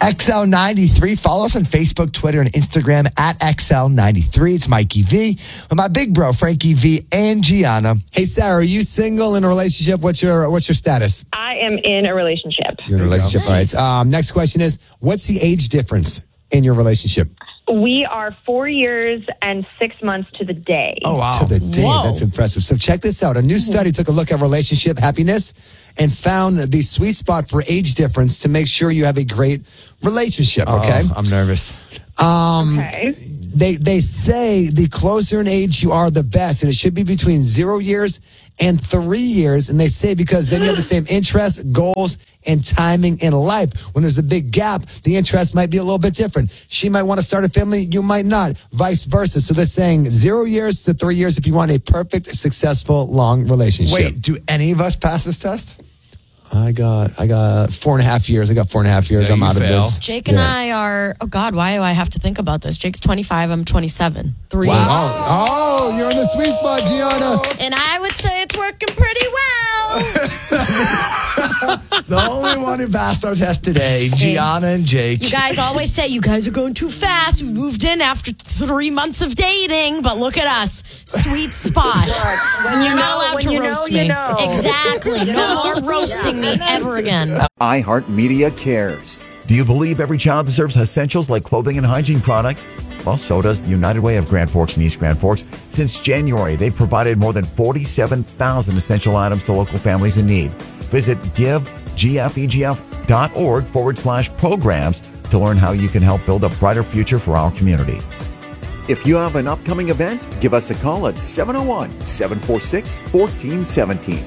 XL93. Follow us on Facebook, Twitter, and Instagram at XL93. It's Mikey V with my big bro, Frankie V, and Gianna. Hey, Sarah, are you single in a relationship? What's your status? I am in a relationship. You're in a relationship. Nice. All right. Next question is, what's the age difference in your relationship? We are 4 years and 6 months to the day. Oh, wow. To the day. Whoa. That's impressive. So check this out. A new study took a look at relationship happiness and found the sweet spot for age difference to make sure you have a great relationship, okay? I'm nervous. Okay. They say the closer in age you are, the best, and it should be between 0 years and 3 years. And they say because then you have the same interests, goals, and timing in life. When there's a big gap, the interest might be a little bit different. She might want to start a family, you might not, vice versa. So they're saying 0 years to 3 years if you want a perfect, successful, long relationship. Wait, do any of us pass this test? I got 4.5 years. I got 4.5 years. Yeah, I'm you out fail. of this. Jake and I are, oh God, why do I have to think about this? Jake's 25, I'm 27. 3. Wow. Oh, you're in the sweet spot, Gianna. And I would say it's working pretty well. The only one who passed our test today, Gianna and Jake. You guys always say you guys are going too fast. We moved in after 3 months of dating, but look at us. Sweet spot. You're not allowed to roast me. You know. Exactly. No more roasting me ever again. iHeartMedia cares. Do you believe every child deserves essentials like clothing and hygiene products? Well, so does the United Way of Grand Forks and East Grand Forks. Since January, they've provided more than 47,000 essential items to local families in need. Visit givegfegf.org/programs to learn how you can help build a brighter future for our community. If you have an upcoming event, give us a call at 701-746-1417.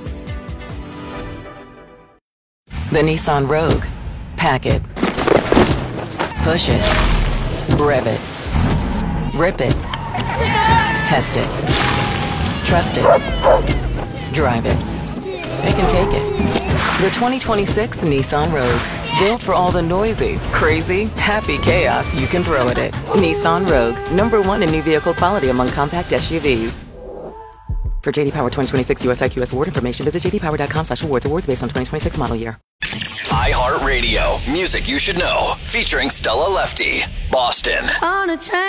The Nissan Rogue. Pack it. Push it. Rev it. Rip it. Test it. Trust it. Drive it. They can take it. The 2026 Nissan Rogue. Built for all the noisy, crazy, happy chaos you can throw at it. Nissan Rogue. #1 in new vehicle quality among compact SUVs. For JD Power 2026 US IQS award information, visit jdpower.com/awards. Awards based on 2026 model year. iHeartRadio. Music you should know. Featuring Stella Lefty. Boston. On a train.